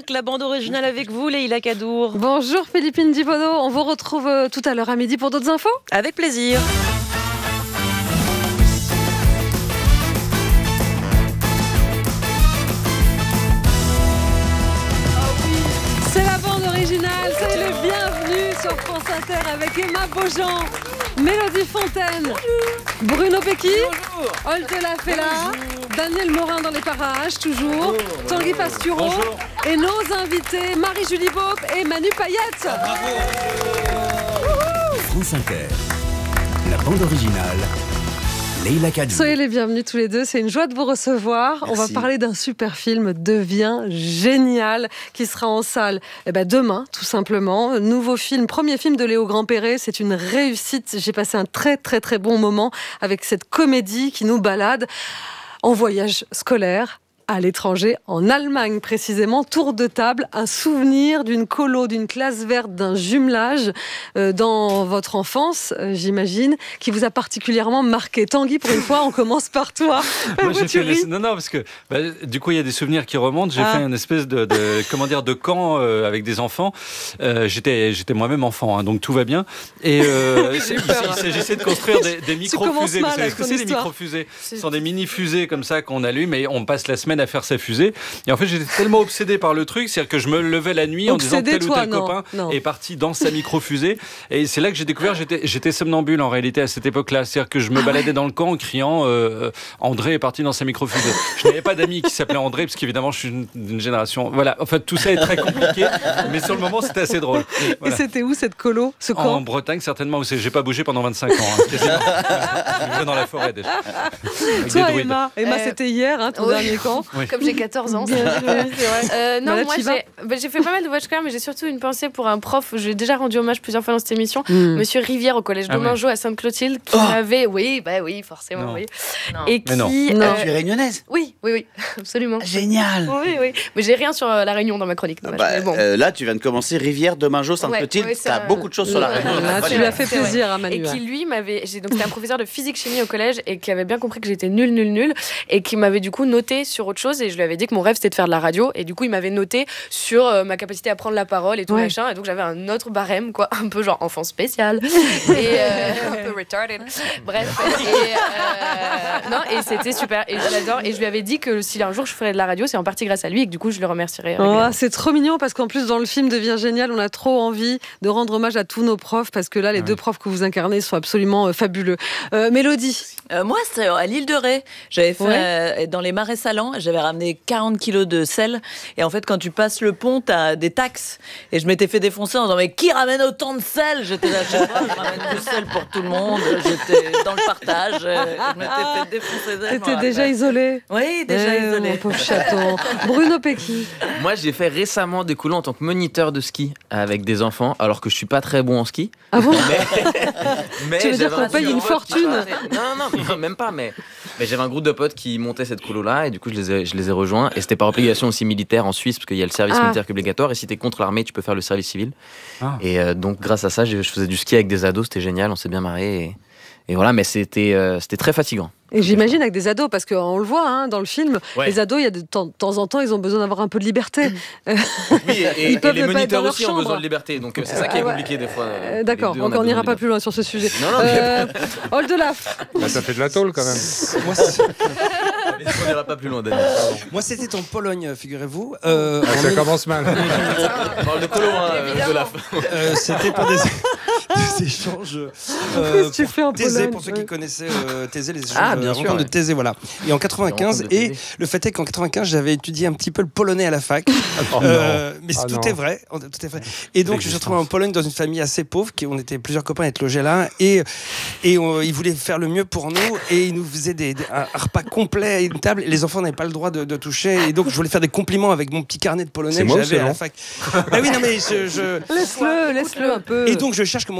5, la bande originale avec vous, Leïla Kadour. Bonjour Philippine Djibono, on vous retrouve tout à l'heure à midi pour d'autres infos. Avec plaisir. C'est la bande originale, soyez les bienvenus sur France Inter avec Emma Beaujean, Mélodie Fontaine, Bruno Pecky, Oldelaf est là, Daniel Morin dans les parages toujours, Tanguy Pastureau et nos invités Marie-Julie Beaup et Manu Payette. France Inter, la bande originale, Leïla Kadour. Soyez les bienvenus tous les deux, c'est une joie de vous recevoir. Merci. On va parler d'un super film, Devient génial, qui sera en salle demain, tout simplement. Nouveau film, premier film de Léo Grand-Perret, c'est une réussite. J'ai passé un très très très bon moment avec cette comédie qui nous balade en voyage scolaire à l'étranger, en Allemagne précisément, tour de table, un souvenir d'une colo, d'une classe verte, d'un jumelage dans votre enfance, j'imagine, qui vous a particulièrement marqué. Tanguy, pour une fois, on commence par toi. Moi, j'ai fait Non, parce que du coup, il y a des souvenirs qui remontent. J'ai fait une espèce de camp avec des enfants. J'étais moi-même enfant, hein, donc tout va bien. Et il s'agissait de construire des micro-fusées. Vous savez ce que c'est, les micro-fusées? Ce sont des mini-fusées comme ça qu'on allume et on passe la semaine à faire sa fusée. Et en fait, j'étais tellement obsédé par le truc, c'est-à-dire que je me levais la nuit en disant tel ou tel copain est parti dans sa micro-fusée. Et c'est là que j'ai découvert, j'étais somnambule en réalité à cette époque-là. C'est-à-dire que je me baladais dans le camp en criant André est parti dans sa micro-fusée. Je n'avais pas d'amis qui s'appelaient André, parce qu'évidemment, je suis d'une génération. Voilà. En fait, tout ça est très compliqué, mais sur le moment, c'était assez drôle. Voilà. Et c'était où cette colo, ce camp? En Bretagne, certainement, où j'ai pas bougé pendant 25 ans. Hein, quasiment. Je vivais dans la forêt déjà. Toi, Emma, c'était hier, ton dernier camp. Oui. Comme j'ai 14 ans. Non, moi j'ai fait pas mal de voyages scolaires, mais j'ai surtout une pensée pour un prof. J'ai déjà rendu hommage plusieurs fois dans cette émission, Monsieur Rivière au collège Domingo à Sainte-Clotilde, qui m'avait, oui, forcément, oui. Non. Et qui, Tu es réunionnaise? Oui, absolument. Génial. Oui. Mais j'ai rien sur la Réunion dans ma chronique. Là, tu viens de commencer Rivière, Domingo, Sainte-Clotilde. T'as beaucoup de choses sur la Réunion. Tu lui as fait plaisir à Manu. Et qui lui c'était un professeur de physique-chimie au collège et qui avait bien compris que j'étais nulle et qui m'avait du coup noté sur autre chose, et je lui avais dit que mon rêve c'était de faire de la radio, et du coup il m'avait noté sur ma capacité à prendre la parole et tout machin, et donc j'avais un autre barème, quoi, un peu genre enfant spécial et un peu retarded, bref, et c'était super et je l'adore, et je lui avais dit que si un jour je ferais de la radio, c'est en partie grâce à lui, et que du coup je le remercierais. C'est trop mignon, parce qu'en plus dans le film Devient génial, on a trop envie de rendre hommage à tous nos profs, parce que là les deux profs que vous incarnez sont absolument fabuleux. Mélodie? Moi, c'était à l'île de Ré. J'avais fait dans les marais salants, j'avais ramené 40 kilos de sel. Et en fait, quand tu passes le pont, t'as des taxes. Et je m'étais fait défoncer en disant, mais qui ramène autant de sel? J'étais là, je sais pas, je ramène du sel pour tout le monde. J'étais dans le partage. Je m'étais fait défoncer. T'étais déjà isolé? Oui, déjà isolé. Mon pauvre chaton. Bruno Pecky? Moi, j'ai fait récemment des couloirs en tant que moniteur de ski avec des enfants, alors que je suis pas très bon en ski. Ah bon? Mais tu veux dire qu'on paye une fortune? Non, même pas, mais j'avais un groupe de potes qui montaient cette colo-là, et du coup, je les ai rejoints. Et c'était par obligation aussi militaire en Suisse, parce qu'il y a le service militaire qui est obligatoire, et si t'es contre l'armée, tu peux faire le service civil. Et donc, grâce à ça, je faisais du ski avec des ados, c'était génial, on s'est bien marré. Et voilà, mais c'était très fatigant. Et j'imagine avec des ados, parce qu'on le voit dans le film, les ados, il y a de temps en temps, ils ont besoin d'avoir un peu de liberté. Oui, et les moniteurs aussi ont besoin de liberté, donc c'est ça qui est compliqué des fois. D'accord, donc on n'ira pas plus loin sur ce sujet. Oldelaf. Ça fait de la tôle quand même. On n'ira pas plus loin, Daniel. Moi, c'était en Pologne, figurez-vous. Ça commence mal. On parle de colo, Oldelaf. C'était pour des échanges. Qu'est-ce que tu fais en Thésée, Pologne? pour ceux qui connaissaient Thésée, les échanges bien sûr, de Thésée, voilà. Et en 95, et le fait est qu'en 95, j'avais étudié un petit peu le polonais à la fac. Mais tout est vrai. Et donc, je me suis retrouvé en Pologne dans une famille assez pauvre, on était plusieurs copains à être logés là, et ils voulaient faire le mieux pour nous, et ils nous faisaient un repas complet à une table, et les enfants n'avaient pas le droit de toucher, et donc je voulais faire des compliments avec mon petit carnet de polonais que j'avais à la fac. Oui, non, mais laisse-le un peu. Et donc, je cherche que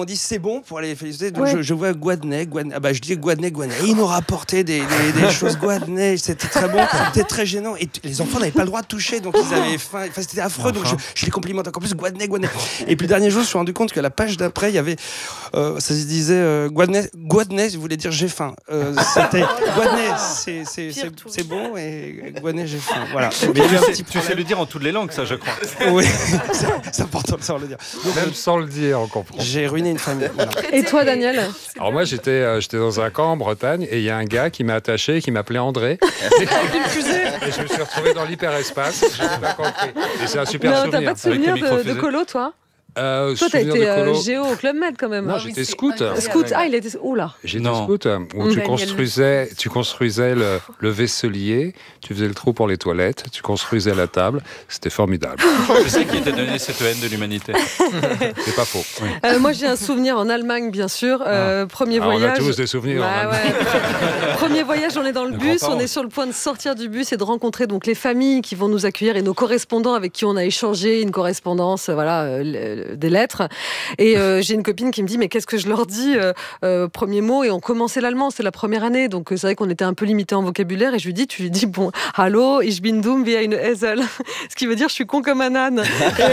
m'ont dit c'est bon pour aller les féliciter. Donc je vois Guadney. Je dis Guadney. Et ils nous rapportaient des choses Guadney. C'était très bon. C'était très gênant. Et les enfants n'avaient pas le droit de toucher, donc ils avaient faim. Enfin, c'était affreux. Donc je les complimente encore plus. Guadney. Et puis le dernier jour, je me suis rendu compte que la page d'après, il y avait, ça se disait Guadney, je voulais dire j'ai faim. C'était Guadney, c'est bon, et Guadney, j'ai faim. Voilà. Mais tu sais le dire en toutes les langues, ça, je crois. Oui, c'est important de savoir le dire. Donc, même sans le dire, on comprend. J'ai ruiné une famille. Voilà. Et toi, Daniel? Alors moi, j'étais dans un camp en Bretagne et il y a un gars qui m'a attaché et qui m'appelait André. Et je me suis retrouvé dans l'hyperespace. Je n'ai pas compris. Et c'est un super souvenir. T'as pas de souvenir de colo, toi? Toi, t'as été géo au Club Med quand même. Non, j'étais scout. Scout, il était. Oula. J'étais scout où tu construisais le vaisselier, tu faisais le trou pour les toilettes, tu construisais la table. C'était formidable. C'est ça qui t'a donné cette haine de l'humanité. C'est pas faux. Oui. Moi, j'ai un souvenir en Allemagne, bien sûr. Premier voyage. On a tous des souvenirs en Allemagne. Premier voyage, on est dans le bus, on est sur le point de sortir du bus et de rencontrer donc les familles qui vont nous accueillir et nos correspondants avec qui on a échangé une correspondance, des lettres. Et j'ai une copine qui me dit mais qu'est-ce que je leur dis premier mot, et on commençait l'allemand, c'est la première année, donc c'est vrai qu'on était un peu limité en vocabulaire, et je lui dis, tu lui dis bon, hallo, ich bin dumm wie eine Esel, ce qui veut dire je suis con comme un âne.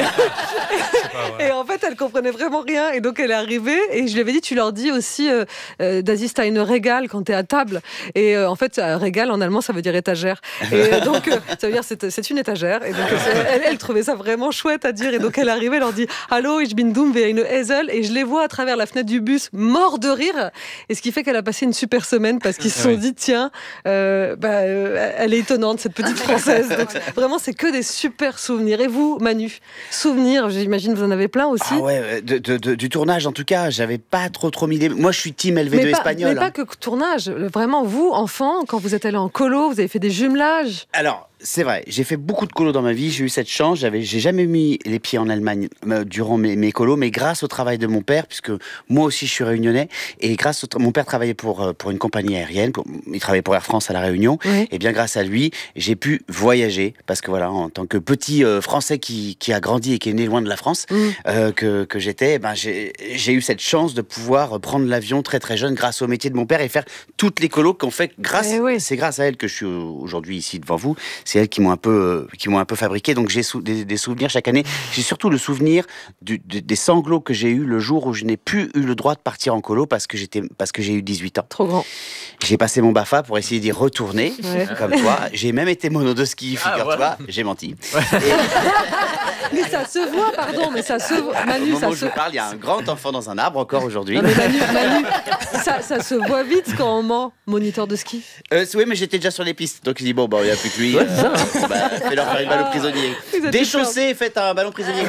Et en fait elle comprenait vraiment rien, et donc elle est arrivée et je lui avais dit tu leur dis aussi das ist eine Regal quand t'es à table, et en fait Regal en allemand ça veut dire étagère, et donc ça veut dire c'est une étagère, et donc elle trouvait ça vraiment chouette à dire, et donc elle arrivait, elle leur dit hallo ich bin dumm wie eine Esel, et je les vois à travers la fenêtre du bus morts de rire, et ce qui fait qu'elle a passé une super semaine parce qu'ils se sont dit tiens elle est étonnante cette petite française. Donc vraiment c'est que des super souvenirs. Et vous Manu, souvenirs, j'imagine vous en avez plein aussi. Ah ouais, du tournage en tout cas, j'avais pas trop mis des... Moi je suis team LV2 espagnol. Mais pas que tournage, vraiment vous enfant, quand vous êtes allé en colo, vous avez fait des jumelages. Alors c'est vrai, j'ai fait beaucoup de colos dans ma vie, j'ai eu cette chance, j'ai jamais mis les pieds en Allemagne durant mes colos, mais grâce au travail de mon père, puisque moi aussi je suis réunionnais, et mon père travaillait pour une compagnie aérienne, il travaillait pour Air France à La Réunion, et bien grâce à lui, j'ai pu voyager, parce que voilà, en tant que petit Français qui a grandi et qui est né loin de la France, que j'étais, j'ai eu cette chance de pouvoir prendre l'avion très très jeune grâce au métier de mon père et faire toutes les colos qu'on fait c'est grâce à elle que je suis aujourd'hui ici devant vous. C'est elles qui m'ont un peu fabriqué. Donc j'ai des souvenirs chaque année. J'ai surtout le souvenir des sanglots que j'ai eu le jour où je n'ai plus eu le droit de partir en colo parce que j'ai eu 18 ans. Trop grand. J'ai passé mon BAFA pour essayer d'y retourner, comme toi. J'ai même été mono de ski, figure-toi. J'ai menti. Mais ça se voit, pardon, mais ça se voit. Manu, au moment où je parle, il y a un grand enfant dans un arbre encore aujourd'hui. Non, mais Manu, ça se voit vite quand on ment, moniteur de ski. Oui, mais j'étais déjà sur les pistes, donc je dis bon, il n'y a plus que lui. Fais-leur faire une balle au prisonnier. Déchaussé, faites un ballon prisonnier.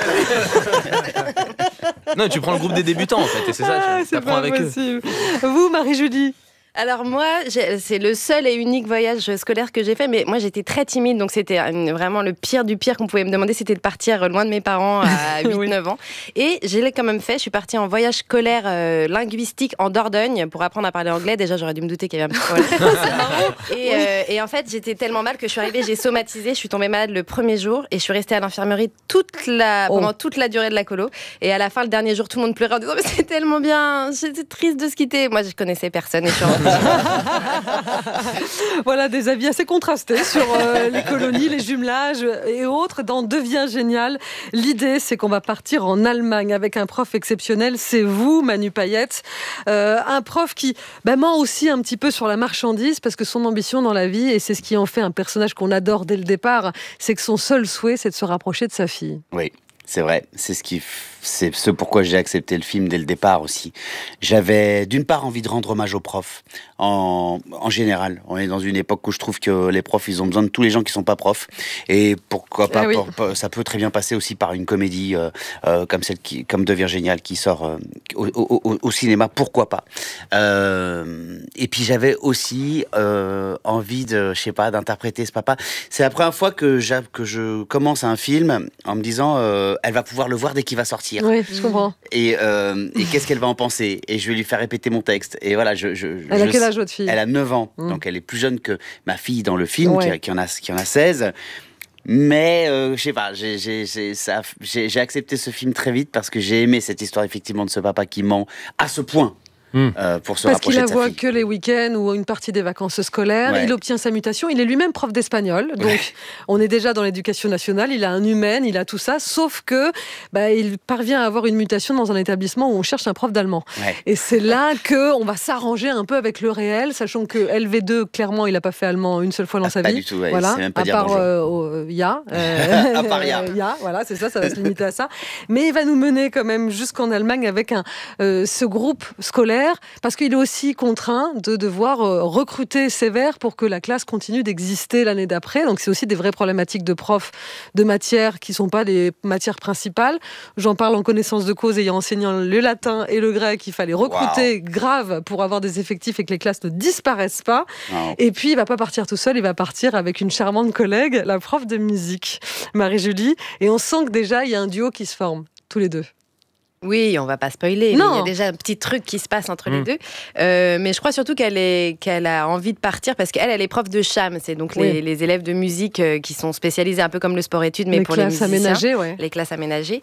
Non, tu prends le groupe des débutants en fait, et c'est ça, tu apprends avec eux. Vous, Marie-Julie? Alors moi, c'est le seul et unique voyage scolaire que j'ai fait, mais moi j'étais très timide, donc c'était vraiment le pire du pire qu'on pouvait me demander, c'était de partir loin de mes parents à 8-9 ans. Et je l'ai quand même fait, je suis partie en voyage scolaire linguistique en Dordogne pour apprendre à parler anglais. Déjà j'aurais dû me douter qu'il y avait un petit problème. Et en fait j'étais tellement mal que je suis arrivée, j'ai somatisé, je suis tombée malade le premier jour et je suis restée à l'infirmerie pendant toute la durée de la colo. Et à la fin, le dernier jour, tout le monde pleurait en disant mais c'est tellement bien, j'étais triste de se quitter. Moi je connaissais personne et je suis Voilà des avis assez contrastés sur les colonies, les jumelages et autres dans Devient Génial. L'idée, c'est qu'on va partir en Allemagne avec un prof exceptionnel. C'est vous, Manu Payette. Un prof qui ment aussi un petit peu sur la marchandise parce que son ambition dans la vie, et c'est ce qui en fait un personnage qu'on adore dès le départ, c'est que son seul souhait, c'est de se rapprocher de sa fille. Oui. C'est vrai, c'est ce pourquoi j'ai accepté le film dès le départ aussi. J'avais d'une part envie de rendre hommage aux profs, en général. On est dans une époque où je trouve que les profs, ils ont besoin de tous les gens qui sont pas profs. Et pourquoi pas, ça peut très bien passer aussi par une comédie comme Devient Génial qui sort au cinéma, pourquoi pas. Et puis j'avais aussi envie d'interpréter ce papa. C'est la première fois que je commence un film en me disant elle va pouvoir le voir dès qu'il va sortir. Oui, je comprends. Et qu'est-ce qu'elle va en penser? Et je vais lui faire répéter mon texte. Et voilà, elle a quel âge, votre fille? Elle a 9 ans, donc elle est plus jeune que ma fille dans le film, qui en a 16. Mais je sais pas, j'ai accepté ce film très vite parce que j'ai aimé cette histoire effectivement de ce papa qui ment à ce point. Pour se Parce qu'il la rapprocher de sa voit fille. que les week-ends ou une partie des vacances scolaires. Ouais. Il obtient sa mutation. Il est lui-même prof d'espagnol. Donc, on est déjà dans l'éducation nationale. Il a un humain, il a tout ça. Sauf que, il parvient à avoir une mutation dans un établissement où on cherche un prof d'allemand. Ouais. Et c'est là qu'on va s'arranger un peu avec le réel, sachant que LV2, clairement, il n'a pas fait allemand une seule fois dans sa pas vie. du tout, ouais, Voilà. il sait même pas à dire part bonjour. Ya. À part Ya. Ya, voilà, c'est ça va se limiter à ça. Mais il va nous mener quand même jusqu'en Allemagne avec ce groupe scolaire, parce qu'il est aussi contraint de devoir recruter sévère pour que la classe continue d'exister l'année d'après. Donc c'est aussi des vraies problématiques de profs de matières qui ne sont pas les matières principales. J'en parle en connaissance de cause, ayant enseignant le latin et le grec. Il fallait recruter grave pour avoir des effectifs et que les classes ne disparaissent pas. Wow. Et puis il ne va pas partir tout seul, il va partir avec une charmante collègue, la prof de musique, Marie-Julie. Et on sent que déjà il y a un duo qui se forme, tous les deux. Oui, on va pas spoiler. Non. Mais il y a déjà un petit truc qui se passe entre les deux. Mais je crois surtout qu'elle a envie de partir parce qu'elle est prof de cham. C'est donc les élèves de musique qui sont spécialisés un peu comme le sport-études, mais les pour les musiciens. aménagées, ouais. Les classes aménagées.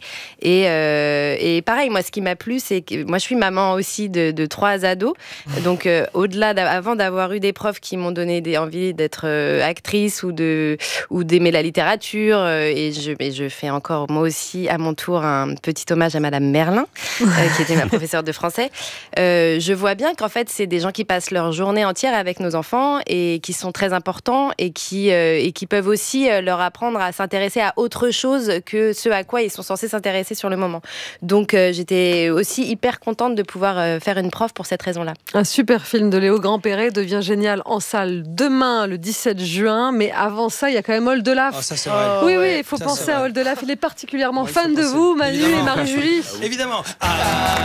Et pareil, moi, ce qui m'a plu, c'est que moi, je suis maman aussi de 3 ados. Donc, avant d'avoir eu des profs qui m'ont donné envie d'être actrice ou d'aimer la littérature, et je fais encore moi aussi à mon tour un petit hommage à Madame Merlin, qui était ma professeure de français. Je vois bien qu'en fait, c'est des gens qui passent leur journée entière avec nos enfants et qui sont très importants et qui peuvent aussi leur apprendre à s'intéresser à autre chose que ce à quoi ils sont censés s'intéresser sur le moment. Donc, j'étais aussi hyper contente de pouvoir faire une prof pour cette raison-là. Un super film de Léo Grand-Perret devient génial en salle demain, le 17 juin. Mais avant ça, il y a quand même Oldelaf. Oh, ça, c'est vrai. Oui, il faut penser à Oldelaf. Il est particulièrement fan de vous, Manu et Marie-Julie. Évidemment. Ah.